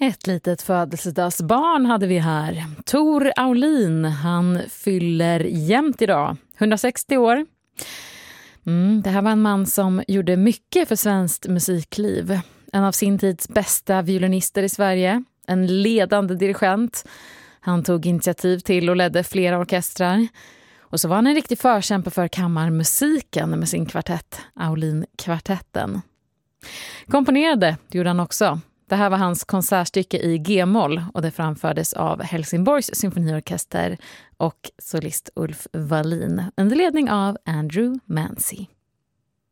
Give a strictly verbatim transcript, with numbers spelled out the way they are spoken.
Ett litet födelsedagsbarn hade vi här. Tor Aulin, han fyller jämnt idag. hundrasextio år. Mm, det här var en man som gjorde mycket för svenskt musikliv. En av sin tids bästa violinister i Sverige. En ledande dirigent. Han tog initiativ till och ledde flera orkestrar. Och så var han en riktig förkämpe för kammarmusiken med sin kvartett, Aulin-kvartetten. Komponerade gjorde han också. Det här var hans konsertstycke i G-moll och det framfördes av Helsingborgs symfoniorkester och solist Ulf Wallin under ledning av Andrew Mancy.